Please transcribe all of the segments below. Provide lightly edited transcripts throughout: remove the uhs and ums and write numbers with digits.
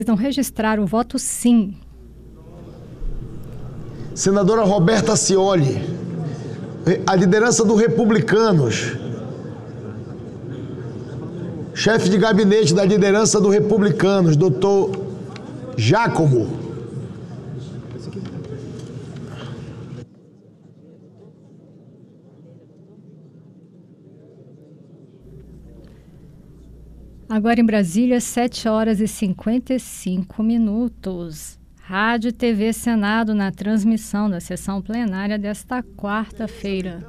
Precisam registrar o voto sim. Senadora Roberta Cioli, a liderança do Republicanos. Chefe de gabinete da liderança do Republicanos, doutor Giacomo. Agora em Brasília, 7h55. Rádio e TV Senado na transmissão da sessão plenária desta quarta-feira.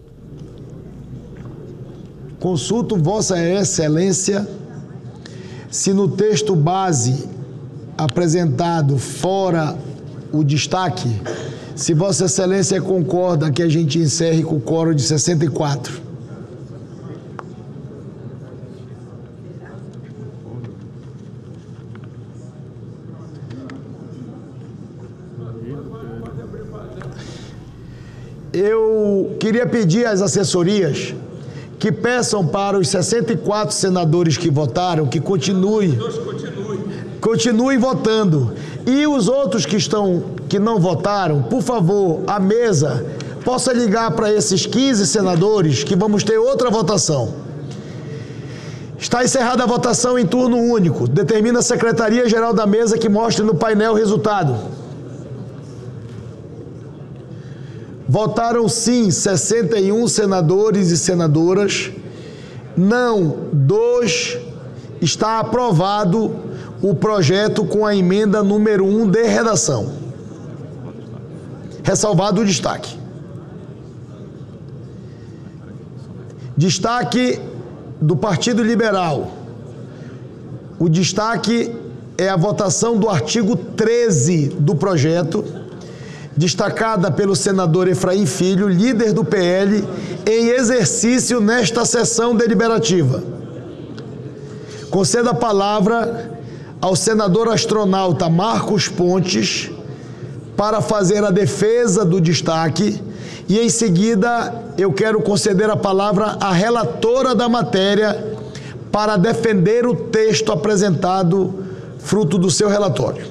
Consulto Vossa Excelência se no texto base apresentado fora o destaque, se Vossa Excelência concorda que a gente encerre com o quórum de 64. Eu queria pedir às assessorias que peçam para os 64 senadores que votaram que continuem votando. E os outros que não votaram, por favor, a mesa possa ligar para esses 15 senadores que vamos ter outra votação. Está encerrada a votação em turno único. Determina a Secretaria-Geral da Mesa que mostre no painel o resultado. Votaram sim 61 senadores e senadoras, não 2. Está aprovado o projeto com a emenda número 1 de redação. Ressalvado o destaque. Destaque do Partido Liberal. O destaque é a votação do artigo 13 do projeto, destacada pelo senador Efraim Filho, líder do PL, em exercício nesta sessão deliberativa. Concedo a palavra ao senador astronauta Marcos Pontes para fazer a defesa do destaque e, em seguida, eu quero conceder a palavra à relatora da matéria para defender o texto apresentado, fruto do seu relatório.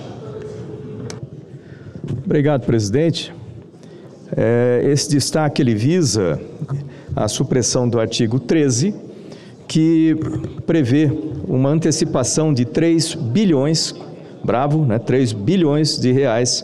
Obrigado, presidente. Esse destaque ele visa a supressão do artigo 13, que prevê uma antecipação de 3 bilhões, 3 bilhões de reais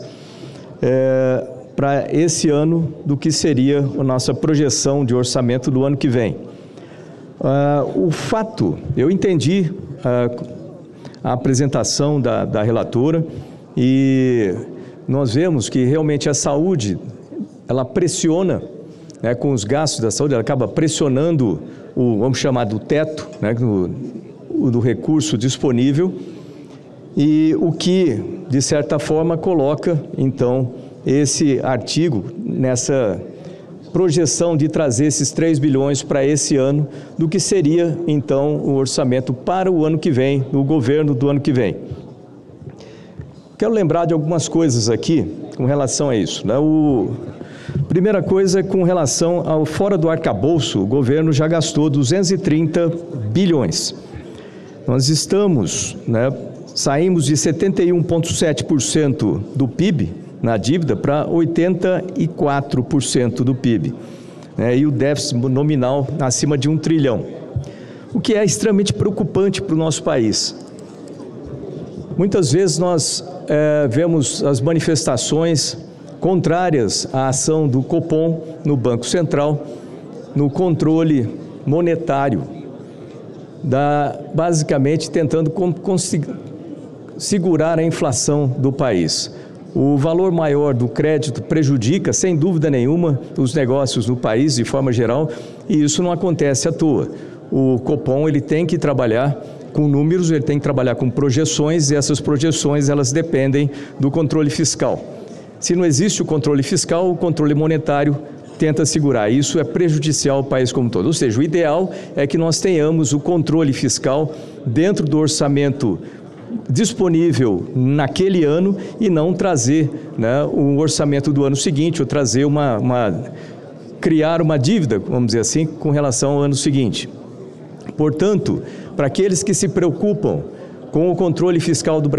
para esse ano do que seria a nossa projeção de orçamento do ano que vem. O fato, eu entendi a apresentação da relatora e nós vemos que realmente a saúde, ela pressiona, com os gastos da saúde, ela acaba pressionando vamos chamar do teto, do recurso disponível, e o que, de certa forma, coloca, então, esse artigo nessa projeção de trazer esses 3 bilhões para esse ano, do que seria, então, o orçamento para o ano que vem, do governo do ano que vem. Quero lembrar de algumas coisas aqui com relação a isso. Primeira coisa, com relação ao fora do arcabouço, o governo já gastou 230 bilhões. Nós saímos de 71,7% do PIB na dívida para 84% do PIB. E o déficit nominal acima de 1 trilhão. O que é extremamente preocupante para o nosso país. Muitas vezes nós vemos as manifestações contrárias à ação do Copom no Banco Central, no controle monetário, basicamente tentando segurar a inflação do país. O valor maior do crédito prejudica, sem dúvida nenhuma, os negócios no país de forma geral, e isso não acontece à toa. O Copom ele tem que trabalhar com números, ele tem que trabalhar com projeções, e essas projeções elas dependem do controle fiscal. Se não existe o controle fiscal, o controle monetário tenta segurar. Isso é prejudicial ao país como um todo. Ou seja, o ideal é que nós tenhamos o controle fiscal dentro do orçamento disponível naquele ano e não trazer o orçamento do ano seguinte, ou trazer criar uma dívida, vamos dizer assim, com relação ao ano seguinte. Portanto, para aqueles que se preocupam com o controle fiscal do Brasil.